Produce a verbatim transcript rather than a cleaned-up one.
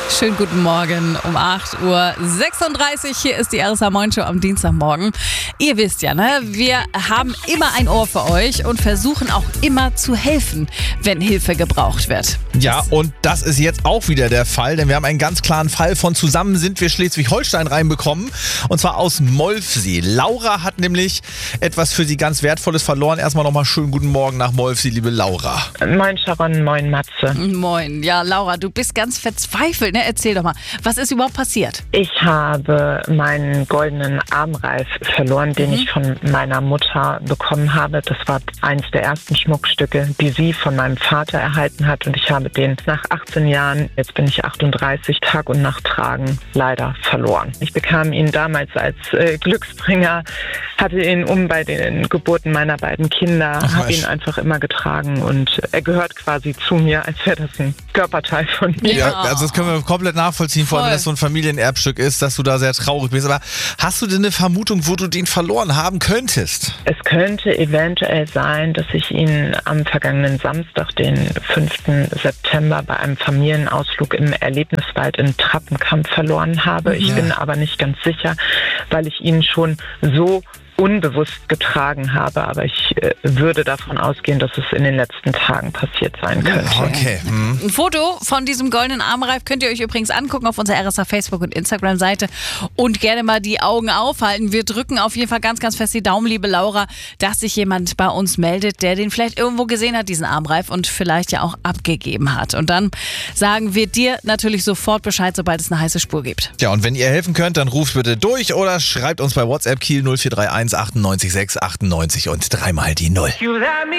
Schönen guten Morgen um acht Uhr sechsunddreißig. Hier ist die R S A Morning Show am Dienstagmorgen. Ihr wisst ja, ne? Wir haben immer ein Ohr für euch und versuchen auch immer zu helfen, wenn Hilfe gebraucht wird. Ja, und das ist jetzt auch wieder der Fall, denn wir haben einen ganz klaren Fall von Zusammen sind wir Schleswig-Holstein reinbekommen. Und zwar aus Molfsee. Laura hat nämlich etwas für sie ganz Wertvolles verloren. Erstmal nochmal schönen guten Morgen nach Molfsee, liebe Laura. Moin Sharon, moin Matze. Moin. Ja, Laura, du bist ganz verzweifelt, ne? Erzähl doch mal, was ist überhaupt passiert? Ich habe meinen goldenen Armreif verloren, den Mhm. ich von meiner Mutter bekommen habe. Das war eines der ersten Schmuckstücke, die sie von meinem Vater erhalten hat. Und ich habe den nach achtzehn Jahren, jetzt bin ich achtunddreißig, Tag und Nacht tragen, leider verloren. Ich bekam ihn damals als äh, Glücksbringer, hatte ihn um bei den Geburten meiner beiden Kinder, Ach, habe Mensch. ihn einfach immer getragen und er gehört quasi zu mir, als wäre das ein Körperteil von mir. Ja, also das können wir komplett nachvollziehen, vor allem, Voll. wenn das so ein Familienerbstück ist, dass du da sehr traurig bist. Aber hast du denn eine Vermutung, wo du den verloren haben könntest? Es könnte eventuell sein, dass ich ihn am vergangenen Samstag, den fünften September, bei einem Familienausflug im Erlebniswald in Trappenkamp verloren habe. Ich Ja. bin aber nicht ganz sicher, weil ich ihn schon so unbewusst getragen habe, aber ich äh, würde davon ausgehen, dass es in den letzten Tagen passiert sein könnte. Okay. Hm. Ein Foto von diesem goldenen Armreif könnt ihr euch übrigens angucken auf unserer R S A Facebook- und Instagram-Seite und gerne mal die Augen aufhalten. Wir drücken auf jeden Fall ganz, ganz fest die Daumen, liebe Laura, dass sich jemand bei uns meldet, der den vielleicht irgendwo gesehen hat, diesen Armreif, und vielleicht ja auch abgegeben hat. Und dann sagen wir dir natürlich sofort Bescheid, sobald es eine heiße Spur gibt. Ja, und wenn ihr helfen könnt, dann ruft bitte durch oder schreibt uns bei WhatsApp Kiel null vier drei eins achtundneunzig sechs achtundneunzig und dreimal die Null.